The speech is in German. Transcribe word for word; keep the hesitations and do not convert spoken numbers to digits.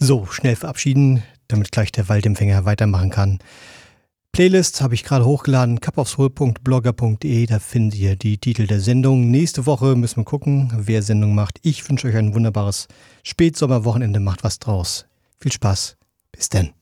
So, schnell verabschieden, damit gleich der Waldempfänger weitermachen kann. Playlist habe ich gerade hochgeladen, cup of soul punkt blogger punkt de, da findet ihr die Titel der Sendung. Nächste Woche müssen wir gucken, wer Sendung macht. Ich wünsche euch ein wunderbares Spätsommerwochenende, macht was draus. Viel Spaß, bis dann.